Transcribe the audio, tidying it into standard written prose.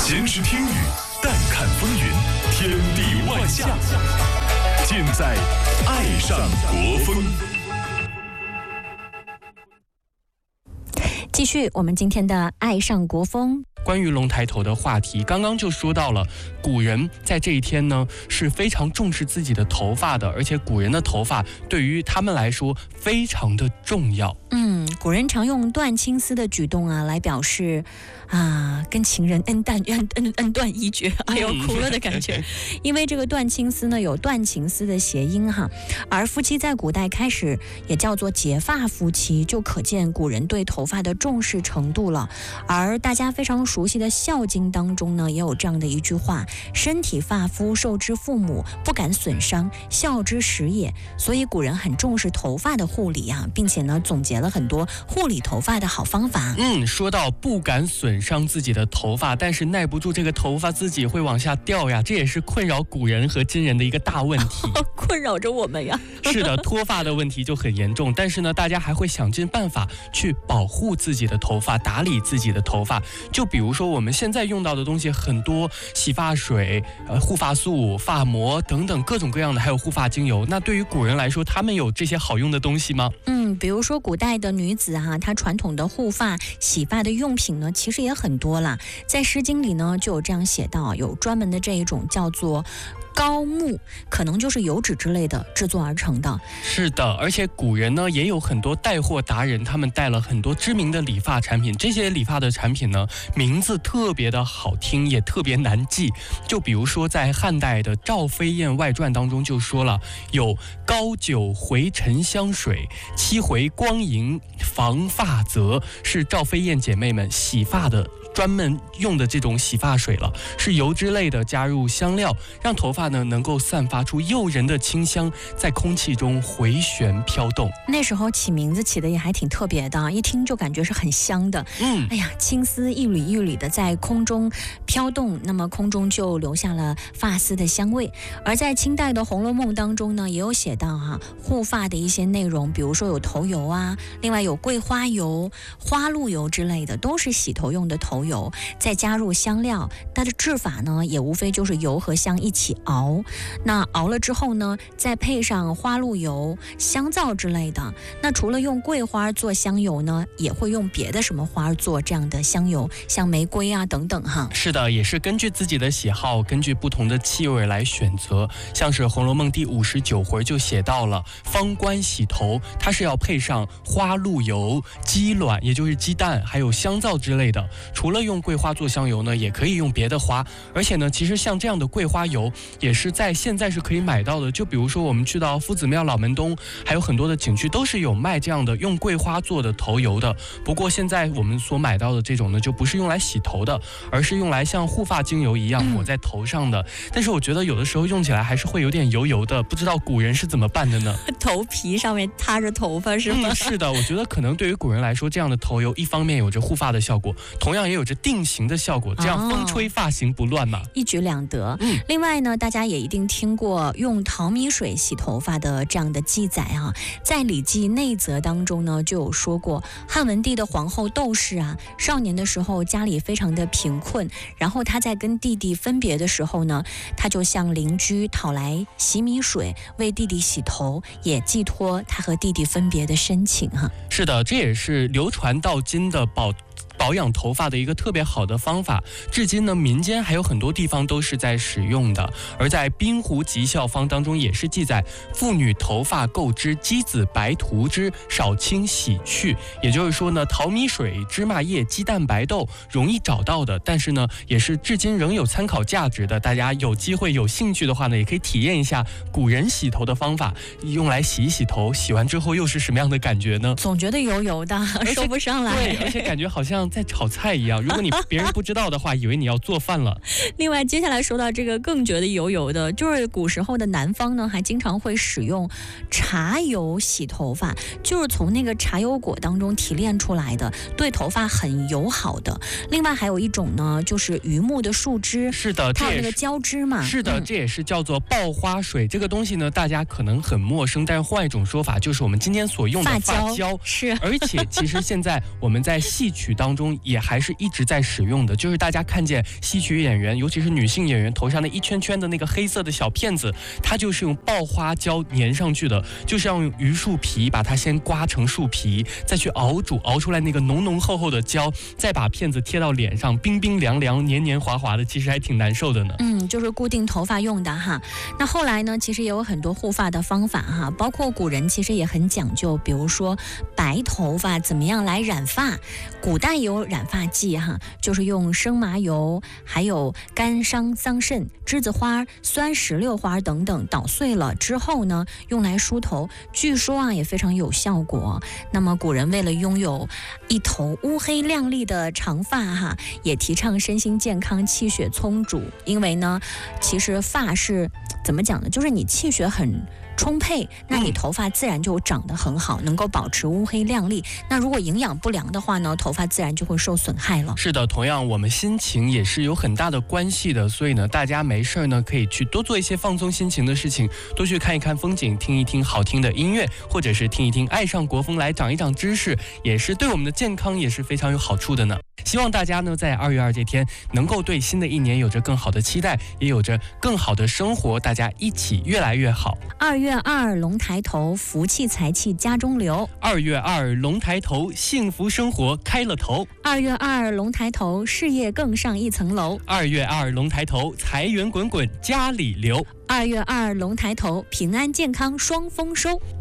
闲时听雨，淡看风云，天地万象，尽在爱上国风。 继续我们今天的爱上国风。 关于龙抬头的话题，刚刚就说到了，古人在这一天呢是非常重视自己的头发的，而且古人的头发对于他们来说非常的重要。 古人常用断青丝的举动啊，来表示跟情人恩断义绝，哎呦哭了的感觉。因为这个断青丝呢有断情丝的谐音哈，而夫妻在古代开始也叫做结发夫妻，就可见古人对头发的重视程度了。而大家非常熟悉的《孝经》当中呢，也有这样的一句话：身体发肤受之父母，不敢损伤，孝之始也。所以古人很重视头发的护理啊，并且呢总结了很多护理头发的好方法。 说到不敢损伤自己的头发，但是耐不住这个头发自己会往下掉呀，这也是困扰古人和今人的一个大问题。 困扰着我们呀。 是的，脱发的问题就很严重，但是呢大家还会想尽办法去保护自己的头发，打理自己的头发。就比如说我们现在用到的东西很多，洗发水、护发素、发膜等等各种各样的，还有护发精油。那对于古人来说，他们有这些好用的东西吗？ 比如说古代的女子她传统的护发洗发的用品呢其实也很多啦。在《诗经》里呢就有这样写到，有专门的这一种叫做膏木，可能就是油脂之类的制作而成的。 是的，而且古人呢也有很多带货达人，他们带了很多知名的理发产品，这些理发的产品呢名字特别的好听，也特别难记。就比如说在汉代的《赵飞燕外传》当中就说了，有高酒回沉香水，七回光银防发泽，是赵飞燕姐妹们洗发的专门用的这种洗发水了，是油脂类的，加入香料，让头发呢能够散发出诱人的清香，在空气中回旋飘动。 那时候起名字起的也还挺特别的，一听就感觉是很香的。青丝一缕一缕的在空中飘动，那么空中就留下了发丝的香味。而在清代的《红楼梦》当中呢，也有写到护发的一些内容，比如说有头油啊，另外有桂花油、花露油之类的，都是洗头用的头油，再加入香料。它的制法呢也无非就是油和香一起熬，那熬了之后呢再配上花露油、香皂之类的。那除了用桂花做香油呢，也会用别的什么花做这样的香油，像玫瑰啊等等哈。 是的，也是根据自己的喜好，根据不同的气味来选择。像是《红楼梦》第59回就写到了方官洗头，它是要配上花露油、鸡卵，也就是鸡蛋，还有香皂之类的。除了用桂花做香油呢，也可以用别的花。而且呢，其实像这样的桂花油也是在现在是可以买到的。就比如说我们去到夫子庙、老门东，还有很多的景区都是有卖这样的用桂花做的头油的。不过现在我们所买到的这种呢，就不是用来洗头的，而是用来像护发精油一样抹在头上的。但是我觉得有的时候用起来还是会有点油油的，不知道古人是怎么办的呢？ 头皮上面塌着头发是吗？ 是的，我觉得可能对于古人来说，这样的头油一方面有着护发的效果，同样也有着定型的效果，这样风吹发型不乱嘛， 一举两得。另外呢，大家也一定听过用淘米水洗头发的这样的记载啊。在《礼记内则》当中呢，就有说过，汉文帝的皇后窦氏少年的时候家里非常的贫困，然后他在跟弟弟分别的时候呢，他就向邻居讨来洗米水为弟弟洗头，也寄托他和弟弟分别的深情哈。 是的，这也是流传到今的保养头发的一个特别好的方法，至今呢民间还有很多地方都是在使用的。而在《滨湖集效方》当中也是记载，妇女头发垢之，鸡子白涂之，少清洗去。也就是说呢，淘米水、芝麻叶、鸡蛋白豆容易找到的，但是呢也是至今仍有参考价值的。大家有机会有兴趣的话呢，也可以体验一下古人洗头的方法，用来洗一洗头，洗完之后又是什么样的感觉呢？ 总觉得油油的，说不上来。 对，而且感觉好像在炒菜一样，如果别人不知道的话，以为你要做饭了。 另外接下来说到这个更觉得油油的，就是古时候的南方呢还经常会使用茶油洗头发，就是从那个茶油果当中提炼出来的，对头发很友好的。另外还有一种呢，就是榆木的树枝， 是的， 它有那个胶汁嘛。 是的，这也是叫做爆花水。这个东西呢大家可能很陌生，但是换一种说法就是我们今天所用的发胶。 是， 而且其实现在我们在戏曲当中中也还是一直在使用的，就是大家看见戏曲演员，尤其是女性演员头上那一圈圈的那个黑色的小片子，它就是用爆花胶粘上去的，就是要用榆树皮把它先刮成树皮，再去熬煮，熬出来那个浓浓厚厚的胶，再把片子贴到脸上，冰冰凉凉黏黏滑滑的，其实还挺难受的呢。 就是固定头发用的哈。那后来呢，其实也有很多护发的方法哈，包括古人其实也很讲究，比如说白头发怎么样来染发，古代有染发剂哈，就是用生麻油，还有干桑桑葚、栀子花、酸石榴花等等捣碎了之后呢，用来梳头，据说啊也非常有效果。那么古人为了拥有一头乌黑亮丽的长发哈，也提倡身心健康、气血充足。因为呢，其实发是怎么讲呢？就是你气血很充沛，那你头发自然就长得很好，能够保持乌黑亮丽。那如果营养不良的话呢，头发自然就会受损害了。 是的，同样我们心情也是有很大的关系的，所以呢，大家没事呢可以去多做一些放松心情的事情，多去看一看风景，听一听好听的音乐，或者是听一听爱上国风来长一长知识，也是对我们的健康也是非常有好处的呢。希望大家呢在2月2这天能够对新的一年有着更好的期待，也有着更好的生活，大家一起越来越好。 2月2龙抬头，福气财气家中留。 2月2龙抬头，幸福生活开了头。 2月2龙抬头，事业更上一层楼。 2月2龙抬头，财源滚滚家里流。 2月2龙抬头，平安健康双丰收。